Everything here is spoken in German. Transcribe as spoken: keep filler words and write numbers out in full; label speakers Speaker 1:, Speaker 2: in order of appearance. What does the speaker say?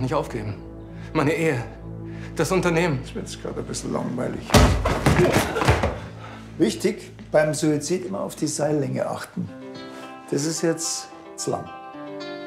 Speaker 1: nicht aufgeben. Meine Ehe, das Unternehmen.
Speaker 2: Das wird jetzt gerade ein bisschen langweilig. Wichtig, beim Suizid immer auf die Seillänge achten. Das ist jetzt zu lang.